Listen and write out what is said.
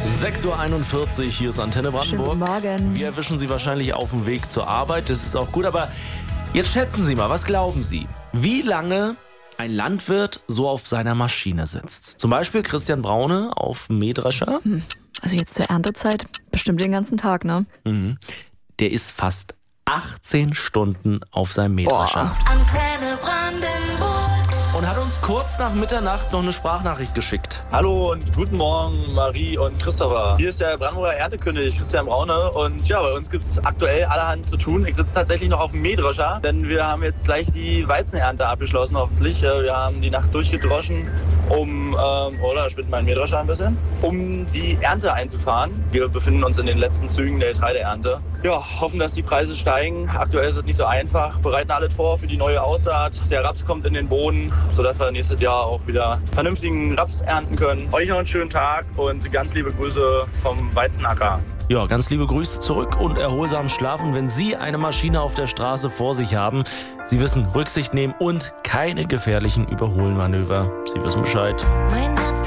6:41 Uhr, hier ist Antenne Brandenburg. Schönen Morgen. Wir erwischen Sie wahrscheinlich auf dem Weg zur Arbeit, das ist auch gut, aber jetzt schätzen Sie mal, was glauben Sie, wie lange ein Landwirt so auf seiner Maschine sitzt? Zum Beispiel Christian Braune auf dem Mähdrescher. Also jetzt zur Erntezeit bestimmt den ganzen Tag, ne? Der ist fast 18 Stunden auf seinem Mähdrescher. Antenne Brandenburg. Und hat uns kurz nach Mitternacht noch eine Sprachnachricht geschickt. Hallo und guten Morgen, Marie und Christopher. Hier ist der Brandenburger Erntekönig, Christian Braune. Und ja, bei uns gibt es aktuell allerhand zu tun. Ich sitze tatsächlich noch auf dem Mähdrescher, denn wir haben jetzt gleich die Weizenernte abgeschlossen, hoffentlich. Wir haben die Nacht durchgedroschen, oder spinnt mein Mähdrescher ein bisschen, um die Ernte einzufahren. Wir befinden uns in den letzten Zügen der Getreideernte. Ja, hoffen, dass die Preise steigen. Aktuell ist es nicht so einfach. Bereiten alles vor für die neue Aussaat. Der Raps kommt in den Boden, sodass wir nächstes Jahr auch wieder vernünftigen Raps ernten können. Euch noch einen schönen Tag und ganz liebe Grüße vom Weizenacker. Ja, ganz liebe Grüße zurück und erholsamen Schlafen, wenn Sie eine Maschine auf der Straße vor sich haben. Sie wissen, Rücksicht nehmen und keine gefährlichen Überholmanöver. Sie wissen Bescheid. Mein